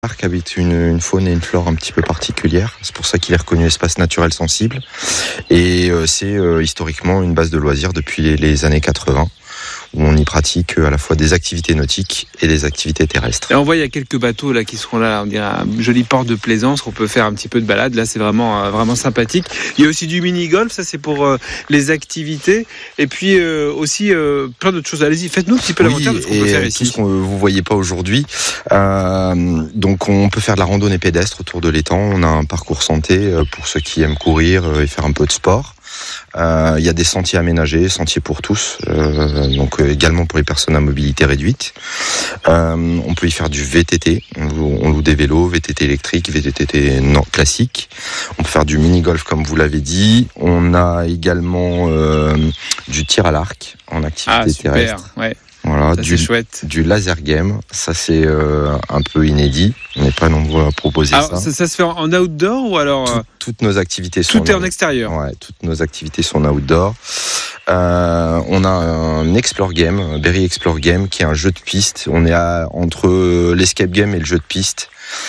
parc habite une faune et une flore un petit peu particulières. C'est pour ça qu'il est reconnu espace naturel sensible. Et c'est historiquement une base de loisirs depuis les années 80. Où on y pratique à la fois des activités nautiques et des activités terrestres. Et on voit, il y a quelques bateaux là qui seront là, on dirait un joli port de plaisance, on peut faire un petit peu de balade, là c'est vraiment sympathique. Il y a aussi du mini-golf, ça c'est pour les activités, et puis aussi plein d'autres choses. Allez-y, faites-nous un petit peu l'aventure de ce qu'on peut faire ici. Tout ce que vous voyez pas aujourd'hui, donc on peut faire de la randonnée pédestre autour de l'étang, on a un parcours santé pour ceux qui aiment courir et faire un peu de sport. Il y a des sentiers aménagés, sentiers pour tous, donc également pour les personnes à mobilité réduite. On peut y faire du VTT, on loue des vélos, VTT électrique, VTT classique. On peut faire du mini-golf comme vous l'avez dit. On a également du tir à l'arc en activité terrestre. Ouais. Voilà, du laser game, ça c'est un peu inédit. On n'est pas nombreux à proposer ça. Ça se fait en outdoor ou alors toutes nos activités sont tout est en extérieur. Ouais, toutes nos activités sont en outdoor. On a un Explore Game, Berry Explore Game, qui est un jeu de piste. On est entre l'escape game et le jeu de piste.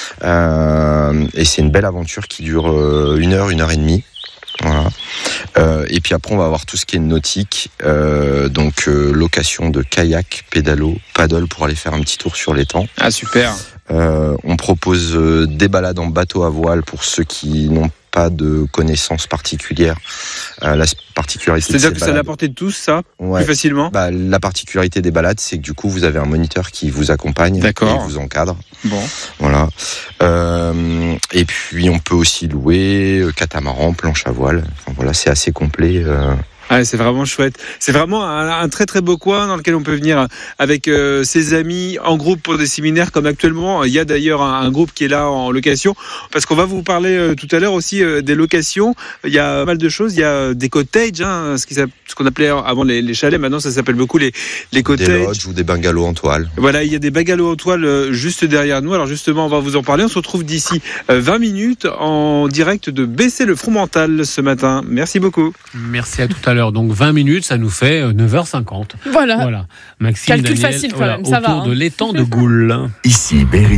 Et c'est une belle aventure qui dure 1 heure, 1 heure et demie. Voilà. Et puis après on va avoir tout ce qui est nautique, donc location de kayak, pédalo, paddle pour aller faire un petit tour sur l'étang. Ah super. On propose des balades en bateau à voile pour ceux qui n'ont pas de connaissances particulières. La particularité, c'est-à-dire que c'est à la portée de tous, ça, plus facilement. La particularité des balades, c'est que du coup, vous avez un moniteur qui vous accompagne, et vous encadre. Bon. Voilà. Et puis, on peut aussi louer catamaran, planche à voile. Enfin, voilà, c'est assez complet. Ah, c'est vraiment chouette. C'est vraiment un très très beau coin dans lequel on peut venir avec ses amis en groupe pour des séminaires comme actuellement. Il y a d'ailleurs un groupe qui est là en location parce qu'on va vous parler tout à l'heure aussi des locations. Il y a pas mal de choses. Il y a des cottages, ce qu'on appelait avant les chalets. Maintenant, ça s'appelle beaucoup les cottages. Des lodges ou des bungalows en toile. Voilà, il y a des bungalows en toile juste derrière nous. Alors justement, on va vous en parler. On se retrouve d'ici 20 minutes en direct de Baisser le Fromental ce matin. Merci beaucoup. Merci à tout à l'heure. Donc 20 minutes, ça nous fait 9h50. Voilà. Maxime, calcul Daniel, facile quand même, ça va. Autour de l'étang de Goul. Ici Berry,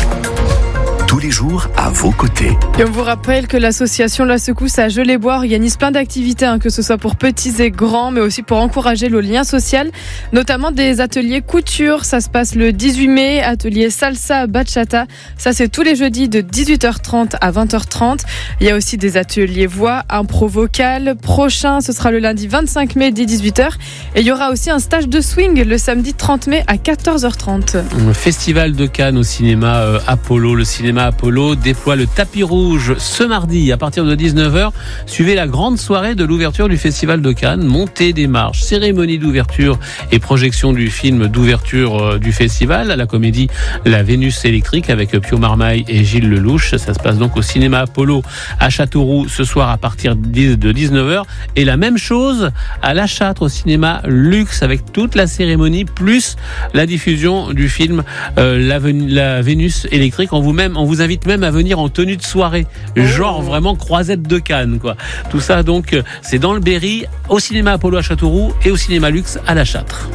tous les jours à vos côtés. Et on vous rappelle que l'association La Secousse à Gelée-Bois organise plein d'activités, que ce soit pour petits et grands, mais aussi pour encourager le lien social, notamment des ateliers couture. Ça se passe le 18 mai, atelier salsa bachata. Ça, c'est tous les jeudis de 18h30 à 20h30. Il y a aussi des ateliers voix, impro vocal. Prochain, ce sera le lundi 25 mai dès 18h. Et il y aura aussi un stage de swing le samedi 30 mai à 14h30. Le Festival de Cannes au cinéma Apollo. Le cinéma Apollo déploie le tapis rouge ce mardi à partir de 19h. Suivez la grande soirée de l'ouverture du Festival de Cannes, montée des marches, cérémonie d'ouverture et projection du film d'ouverture du festival, la comédie La Vénus électrique avec Pio Marmaille et Gilles Lelouch. Ça se passe donc au cinéma Apollo à Châteauroux ce soir à partir de 19h. Et la même chose à La Châtre au cinéma Luxe avec toute la cérémonie plus la diffusion du film La Vénus électrique. On vous invite même à venir en tenue de soirée, genre vraiment croisette de Cannes, quoi. Tout ça donc, c'est dans le Berry, au cinéma Apollo à Châteauroux et au cinéma Luxe à La Châtre.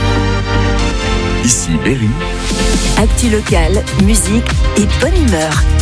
Ici Berry. Actu locale, musique et bonne humeur.